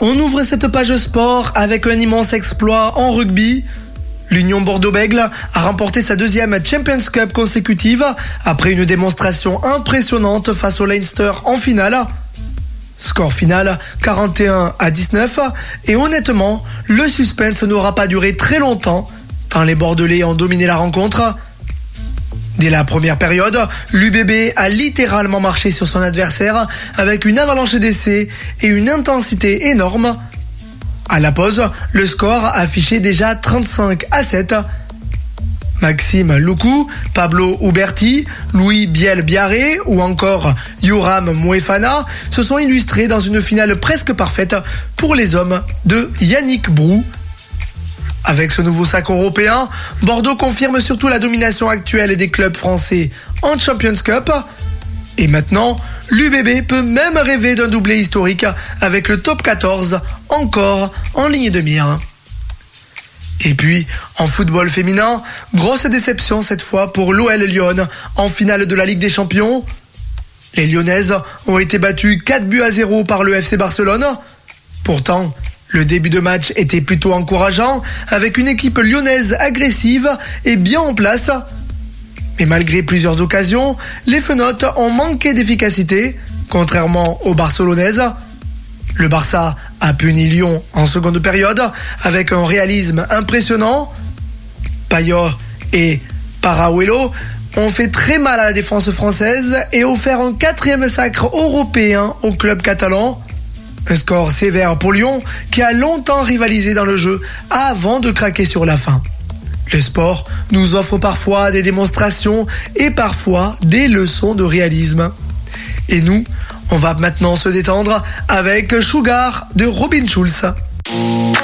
On ouvre cette page sport avec un immense exploit en rugby. L'Union Bordeaux-Bègles a remporté sa deuxième Champions Cup consécutive après une démonstration impressionnante face au Leinster en finale. Score final 41-19 et honnêtement, le suspense n'aura pas duré très longtemps tant les Bordelais ont dominé la rencontre. Dès la première période, l'UBB a littéralement marché sur son adversaire avec une avalanche d'essais et une intensité énorme. À la pause, le score affichait déjà 35-7. Maxime Loukou, Pablo Uberti, Louis Biel-Biarré ou encore Yoram Moefana se sont illustrés dans une finale presque parfaite pour les hommes de Yannick Brou. Avec ce nouveau sac européen, Bordeaux confirme surtout la domination actuelle des clubs français en Champions Cup. Et maintenant, l'UBB peut même rêver d'un doublé historique avec le top 14 encore en ligne de mire. Et puis, en football féminin, grosse déception cette fois pour l'OL Lyon en finale de la Ligue des Champions. Les Lyonnaises ont été battues 4-0 par le FC Barcelone. Pourtant, le début de match était plutôt encourageant avec une équipe lyonnaise agressive et bien en place. Mais malgré plusieurs occasions, les Fenotes ont manqué d'efficacité, contrairement aux Barcelonaises. Le Barça a puni Lyon en seconde période avec un réalisme impressionnant. Payot et Parahuelo ont fait très mal à la défense française et offert un 4e sacre européen au club catalan. Un score sévère pour Lyon qui a longtemps rivalisé dans le jeu avant de craquer sur la fin. Le sport nous offre parfois des démonstrations et parfois des leçons de réalisme. Et nous, on va maintenant se détendre avec Sugar de Robin Schulz.